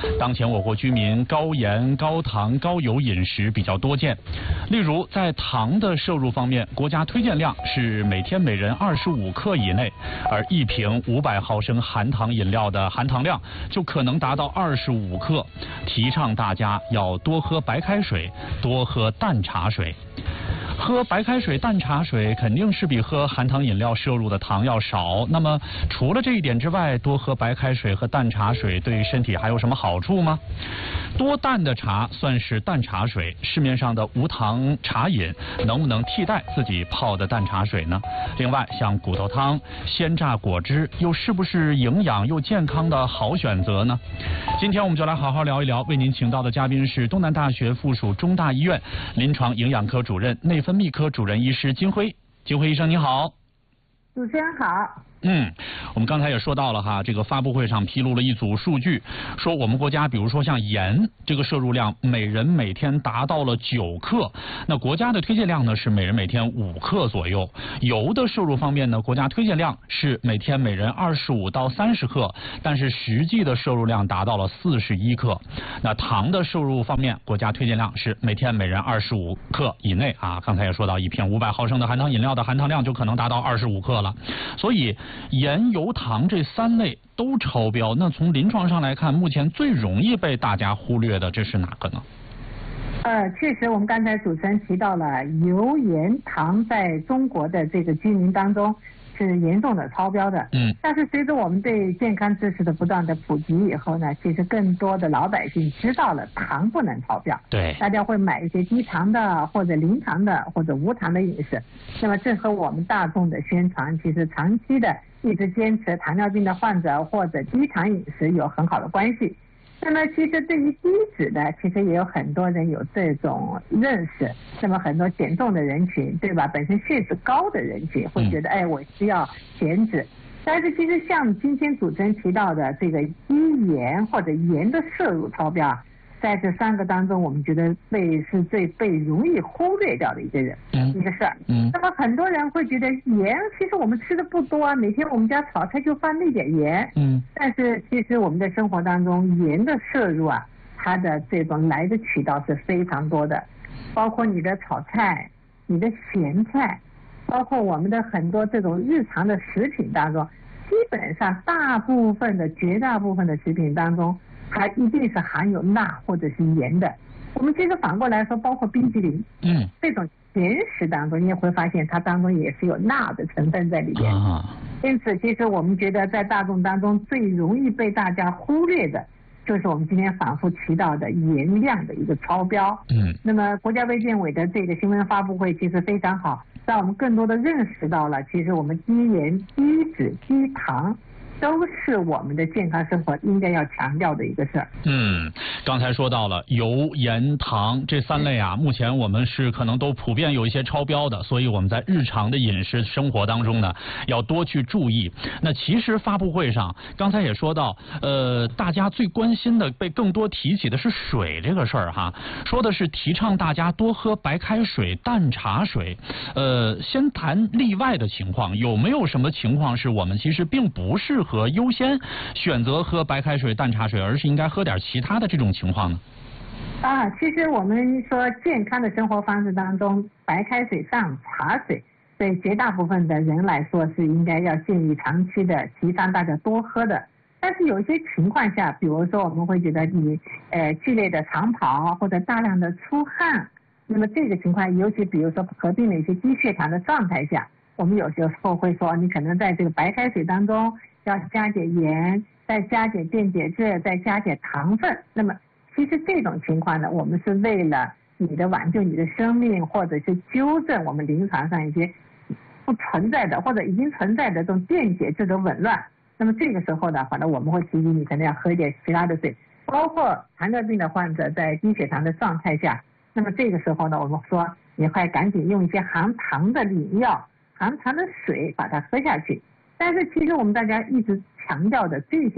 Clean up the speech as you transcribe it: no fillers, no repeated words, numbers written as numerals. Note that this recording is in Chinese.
当前我国居民高盐、高糖、高油饮食比较多见。例如，在糖的摄入方面，国家推荐量是每天每人25克以内，而一瓶500毫升含糖饮料的含糖量就可能达到25克。提倡大家要多喝白开水，多喝淡茶水。喝白开水、淡茶水肯定是比喝含糖饮料摄入的糖要少。那么除了这一点之外，多喝白开水和淡茶水对身体还有什么好处吗？多淡的茶算是淡茶水，市面上的无糖茶饮能不能替代自己泡的淡茶水呢？另外，像骨头汤、鲜榨果汁又是不是营养又健康的好选择呢？今天我们就来好好聊一聊，为您请到的嘉宾是东南大学附属中大医院临床营养科主任、内分泌科主任医师金辉。金辉医生您好。 主持人好。 我们刚才也说到了哈，这个发布会上披露了一组数据，说我们国家比如说像盐这个摄入量，每人每天达到了9克，那国家的推荐量呢是每人每天5克左右。油的摄入方面呢，国家推荐量是每天每人25到30克，但是实际的摄入量达到了41克。那糖的摄入方面，国家推荐量是每天每人25克以内啊。刚才也说到，一瓶500毫升的含糖饮料的含糖量就可能达到25克了，所以盐、油、糖这3类都超标。那从临床上来看，目前最容易被大家忽略的这是哪个呢？ 确实，我们刚才主持人提到了油、盐、糖在中国的这个居民当中是严重的超标的。但是随着我们对健康知识的不断的普及以后呢，其实更多的老百姓知道了糖不能超标。 对， 大家会买一些低糖的或者零糖的或者无糖的饮食。那么这和我们大众的宣传，其实长期的一直坚持糖尿病的患者或者低糖饮食有很好的关系。那么其实对于低脂呢，其实也有很多人有这种认识。那么很多减重的人群，对吧？本身血脂高的人群会觉得，我需要减脂。但是其实像今天主持人提到的这个低盐或者盐的摄入超标，在这3个当中，我们觉得是最被容易忽略掉的一个事儿。那么很多人会觉得盐，其实我们吃的不多啊，每天我们家炒菜就放那点盐。但是其实我们的生活当中盐的摄入啊，它的这种来的渠道是非常多的，包括你的炒菜、你的咸菜，包括我们的很多这种日常的食品当中，基本上绝大部分的食品当中，它一定是含有钠或者是盐的。我们其实反过来说，包括冰淇淋，这种甜食当中，你也会发现它当中也是有钠的成分在里边。因此，其实我们觉得在大众当中最容易被大家忽略的，就是我们今天反复提到的盐量的一个超标。那么国家卫健委的这个新闻发布会其实非常好，让我们更多的认识到了，其实我们低盐、低脂、低糖都是我们的健康生活应该要强调的一个事儿。 刚才说到了油、盐、糖这3类啊，目前我们是可能都普遍有一些超标的，所以我们在日常的饮食生活当中呢，要多去注意。那其实发布会上，刚才也说到，大家最关心的、被更多提起的是水这个事儿哈，说的是提倡大家多喝白开水、淡茶水。先谈例外的情况，有没有什么情况是我们其实并不适合优先选择喝白开水、淡茶水，而是应该喝点其他的这种情况呢？ 其实我们说健康的生活方式当中，白开水、淡茶水对绝大部分的人来说是应该要建议长期的提倡大家多喝的。但是有一些情况下，比如说我们会觉得你剧烈的长跑或者大量的出汗，那么这个情况，尤其比如说合并了一些低血糖的状态下，我们有时候会说，你可能在这个白开水当中要加点盐，再加点电解质，再加点糖分。那么其实这种情况呢，我们是为了你的挽救你的生命，或者是纠正我们临床上一些不存在的或者已经存在的这种电解质的紊乱。那么这个时候呢，反正我们会提醒你可能要喝一点其他的水，包括糖尿病的患者在低血糖的状态下，那么这个时候呢，我们说你快赶紧用一些含糖的饮料、含糖的水把它喝下去。但是其实我们大家一直强调的这些